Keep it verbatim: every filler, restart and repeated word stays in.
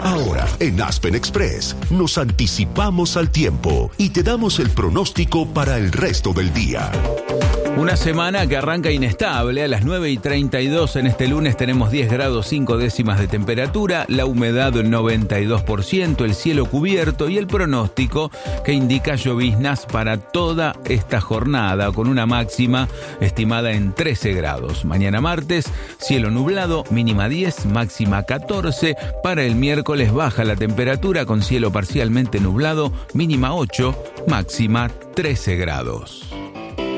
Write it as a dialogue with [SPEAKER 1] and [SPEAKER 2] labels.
[SPEAKER 1] Ahora, en Aspen Express, nos anticipamos al tiempo y te damos el pronóstico para el resto del día.
[SPEAKER 2] Una semana que arranca inestable. A las nueve y treinta y dos en este lunes tenemos diez grados cinco décimas de temperatura, la humedad noventa y dos por ciento, el cielo cubierto y el pronóstico que indica lloviznas para toda esta jornada con una máxima estimada en trece grados. Mañana martes, cielo nublado, mínima diez, máxima catorce. Para el miércoles baja la temperatura con cielo parcialmente nublado, mínima ocho, máxima trece grados.